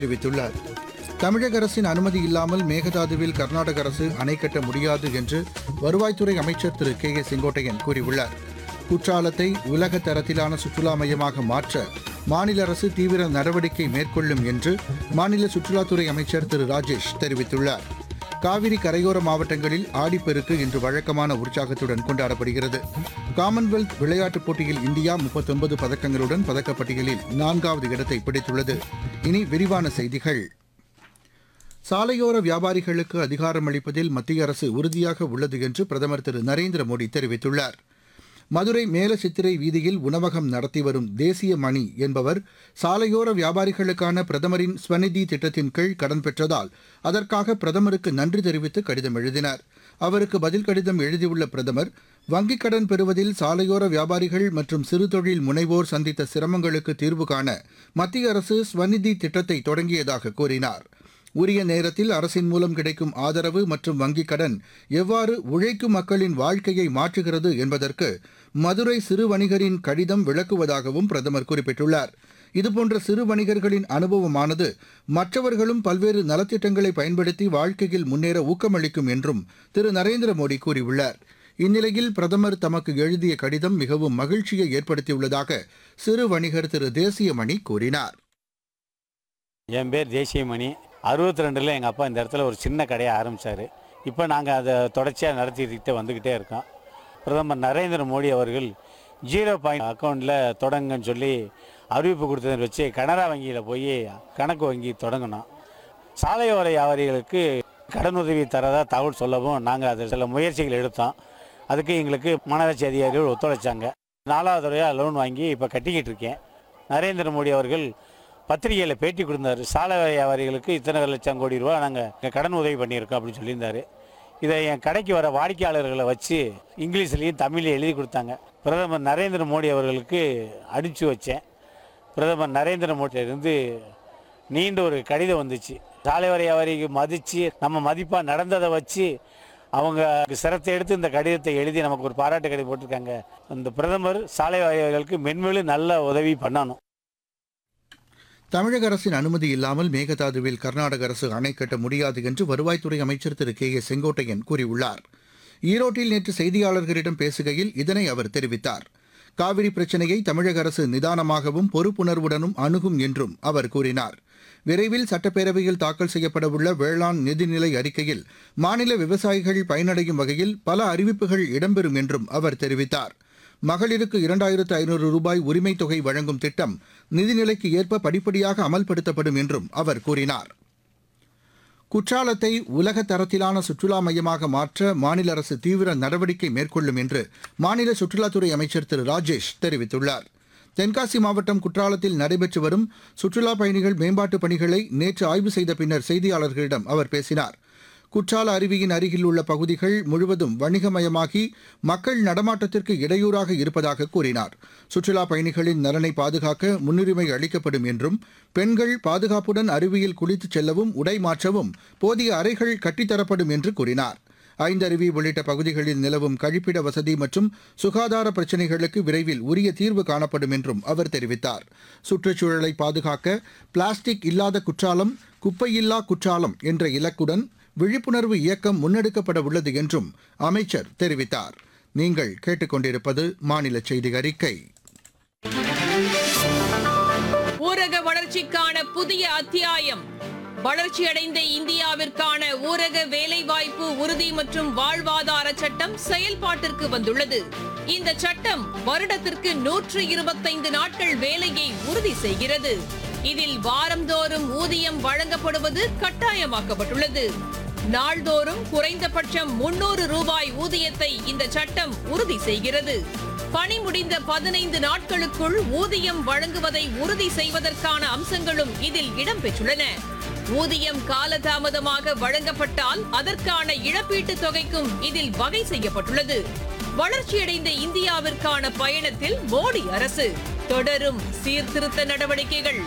தெரிவித்துள்ளார். தமிழக அரசின் அனுமதி இல்லாமல் மேகதாதுவில் கர்நாடக அரசு அணை கட்ட முடியாது என்று வருவாய்த்துறை அமைச்சர் திரு கே செங்கோட்டையன் கூறியுள்ளார். குற்றாலத்தை உலக தரத்திலான சுற்றுலா மையமாக மாற்ற மாநில அரசு தீவிர நடவடிக்கை மேற்கொள்ளும் என்று மாநில சுற்றுலாத்துறை அமைச்சர் திரு ராஜேஷ் தெரிவித்துள்ளார். காவிரி கரையோர மாவட்டங்களில் ஆடிப்பெருக்கு இன்று வழக்கமான உற்சாகத்துடன் கொண்டாடப்படுகிறது. காமன்வெல்த் விளையாட்டுப் போட்டியில் இந்தியா 39 பதக்கங்களுடன் பதக்கப்பட்டியலில் 4வது இடத்தை பிடித்துள்ளது. இனி விரிவான செய்திகள். சாலையோர வியாபாரிகளுக்கு அதிகாரம் அளிப்பதில் மத்திய அரசு உறுதியாக உள்ளது என்று பிரதமர் திரு நரேந்திர மோடி தெரிவித்துள்ளார். மதுரை மேலசித்திரை வீதியில் உணவகம் நடத்தி வரும் தேசிய மணி என்பவர் சாலையோர வியாபாரிகளுக்கான பிரதமரின் ஸ்வநிதி திட்டத்தின் கீழ் கடன் பெற்றதால் அதற்காக பிரதமருக்கு நன்றி தெரிவித்து கடிதம் எழுதினார். அவருக்கு பதில் கடிதம் எழுதியுள்ள பிரதமர், வங்கிக் கடன் பெறுவதில் சாலையோர வியாபாரிகள் மற்றும் சிறு தொழில் முனைவோர் சந்தித்த சிரமங்களுக்கு தீர்வு காண மத்திய அரசு ஸ்வநிதி திட்டத்தை தொடங்கியதாக கூறினார். உரிய நேரத்தில் அரசின் மூலம் கிடைக்கும் ஆதரவு மற்றும் வங்கிக் கடன் எவ்வாறு உழைக்கும் மக்களின் வாழ்க்கையை மாற்றுகிறது என்பதற்கு மதுரை சிறு வணிகரின் கடிதம் விளக்குவதாகவும் பிரதமர் குறிப்பிட்டுள்ளார். இதுபோன்ற சிறு வணிகர்களின் அனுபவமானது மற்றவர்களும் பல்வேறு நலத்திட்டங்களை பயன்படுத்தி வாழ்க்கையில் முன்னேற ஊக்கமளிக்கும் என்றும் திரு நரேந்திர மோடி கூறியுள்ளார். இந்நிலையில் பிரதமர் தமக்கு எழுதிய கடிதம் மிகவும் மகிழ்ச்சியை ஏற்படுத்தியுள்ளதாக சிறு வணிகர் திரு தேசியமணி கூறினார். என் பேர் தேசியமணி. 62ல் எங்கள் அப்பா இந்த இடத்துல ஒரு சின்ன கடையை ஆரம்பித்தார். இப்போ நாங்கள் அதை தொடர்ச்சியாக நடத்திக்கிட்டு வந்துக்கிட்டே இருக்கோம். பிரதமர் நரேந்திர மோடி அவர்கள் 0 அக்கௌண்ட்டில் தொடங்குன்னு சொல்லி அறிவிப்பு கொடுத்ததை வச்சு கனரா வங்கியில் போய் கணக்கு வங்கி தொடங்கினோம். சாலையோர வியாபாரிகளுக்கு கடனுதவி தரதாக தகவல் சொல்லவும் நாங்கள் அதில் சில முயற்சிகள் எடுத்தோம். அதுக்கு எங்களுக்கு மாநகராட்சி அதிகாரிகள் ஒத்துழைச்சாங்க. 4வது தடவையாக லோன் வாங்கி இப்போ கட்டிக்கிட்டு இருக்கேன். நரேந்திர மோடி அவர்கள் பத்திரிகையில் பேட்டி கொடுத்தார். சாலை வியாபாரிகளுக்கு இத்தனை லட்சம் கோடி ரூபா நாங்கள் கடன் உதவி பண்ணியிருக்கோம் அப்படின்னு சொல்லியிருந்தார். இதை என் கடைக்கு வர வாடிக்கையாளர்களை வச்சு இங்கிலீஷ்லேயும் தமிழ்லையும் எழுதி கொடுத்தாங்க. பிரதமர் நரேந்திர மோடி அவர்களுக்கு அனுப்பிச்சி வச்சேன். பிரதமர் நரேந்திர மோடியிலிருந்து நீண்ட ஒரு கடிதம் வந்துச்சு. சாலை வியாபாரிக்கு மதித்து நம்ம மதிப்பாக நடந்ததை வச்சு அவங்க சிரத்தை எடுத்து இந்த கடிதத்தை எழுதி நமக்கு ஒரு பாராட்டு கடிதம் போட்டிருக்காங்க. இந்த பிரதமர் சாலை வியாபாரிகளுக்கு மென்மேலும் நல்ல உதவி பண்ணணும். தமிழக அரசின் அனுமதி இல்லாமல் மேகதாதுவில் கர்நாடக அரசு அணை கட்ட முடியாது என்று வருவாய்த்துறை அமைச்சர் திரு கே செங்கோட்டையன் கூறியுள்ளார். ஈரோட்டில் நேற்று செய்தியாளர்களிடம் பேசுகையில் இதனை அவர் தெரிவித்தார். காவிரி பிரச்சினையை தமிழக அரசு நிதானமாகவும் பொறுப்புணர்வுடனும் அணுகும் என்றும் அவர் கூறினார். விரைவில் சட்டப்பேரவையில் தாக்கல் செய்யப்படவுள்ள வேளாண் நிதிநிலை அறிக்கையில் மாநில விவசாயிகள் பயனடையும் வகையில் பல அறிவிப்புகள் இடம்பெறும் என்றும் அவர் தெரிவித்தார். மகளிருக்கு 2500 ரூபாய் உரிமைத் தொகை வழங்கும் திட்டம் நிதிநிலைக்கு ஏற்ப படிப்படியாக அமல்படுத்தப்படும் என்றும் அவர் கூறினார். குற்றாலத்தை உலக தரத்திலான சுற்றுலா மையமாக மாற்ற மாநில அரசு தீவிர நடவடிக்கை மேற்கொள்ளும் என்று மாநில சுற்றுலாத்துறை அமைச்சர் திரு ராஜேஷ் தெரிவித்துள்ளார். தென்காசி மாவட்டம் குற்றாலத்தில் நடைபெற்று வரும் சுற்றுலாப் பயணிகள் மேம்பாட்டுப் பணிகளை நேற்று ஆய்வு செய்த பின்னர் செய்தியாளர்களிடம் அவர் பேசினார். குற்றால அருவியின் அருகில் உள்ள பகுதிகள் முழுவதும் வணிகமயமாகி மக்கள் நடமாட்டத்திற்கு இடையூறாக இருப்பதாக கூறினார். சுற்றுலாப் பயணிகளின் நலனை பாதுகாக்க முன்னுரிமை அளிக்கப்படும் என்றும் பெண்கள் பாதுகாப்புடன் அருவியில் குளித்துச் செல்லவும் உடை மாற்றவும் போதிய அறைகள் கட்டித்தரப்படும் என்று கூறினார். ஐந்தருவி உள்ளிட்ட பகுதிகளில் நிலவும் கழிப்பிட வசதி மற்றும் சுகாதார பிரச்சினைகளுக்கு விரைவில் உரிய தீர்வு காணப்படும் என்றும் அவர் தெரிவித்தார். சுற்றுச்சூழலை பாதுகாக்க பிளாஸ்டிக் இல்லாத குற்றாலம், குப்பையில்லா குற்றாலம் என்ற இலக்குடன் விழிப்புணர்வு இயக்கம் முன்னெடுக்கப்பட உள்ளது என்றும் அமைச்சர் தெரிவித்தார். நீங்கள் கேட்டுக்கொண்டிருப்பது மாநில செய்தி அறிக்கை. ஊரக வளர்ச்சிக்கான புதிய அத்தியாயம். வளர்ச்சியடைந்த இந்தியாவிற்கான ஊரக வேலைவாய்ப்பு உறுதி மற்றும் வாழ்வாதார சட்டம் செயல்பாட்டிற்கு வந்துள்ளது. இந்த சட்டம் வருடத்திற்கு 125 நாட்கள் வேலையை உறுதி செய்கிறது. இதில் வாரந்தோறும் ஊதியம் வழங்கப்படுவது கட்டாயமாக்கப்பட்டுள்ளது. நாள்தோறும் குறைந்தபட்சம் 300 ரூபாய் ஊதியத்தை இந்த சட்டம் உறுதி செய்கிறது. பணி முடிந்த 15 நாட்களுக்குள் ஊதியம் வழங்குவதை உறுதி செய்வதற்கான அம்சங்களும் இதில் இடம்பெற்றுள்ளன. ஊதியம் காலதாமதமாக வழங்கப்பட்டால் அதற்கான இழப்பீட்டுத் தொகைக்கும் இதில் வகை செய்யப்பட்டுள்ளது. வளர்ச்சியடைந்த இந்தியாவிற்கான பயணத்தில் மோடி அரசு தொடரும் சீர்திருத்த நடவடிக்கைகள்.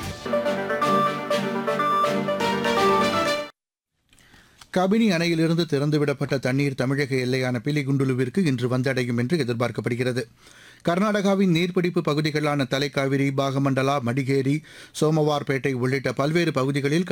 கபினி அணையிலிருந்து திறந்துவிடப்பட்ட தண்ணீர் தமிழக எல்லையான பிலிகுண்டுலுவிற்கு இன்று வந்தடையும் என்று எதிர்பார்க்கப்படுகிறது. கர்நாடகாவின் நீர்பிடிப்பு பகுதிகளான தலைக்காவிரி, பாகமண்டலா, மடிகேரி, சோமவார்பேட்டை உள்ளிட்ட பல்வேறு பகுதிகளில்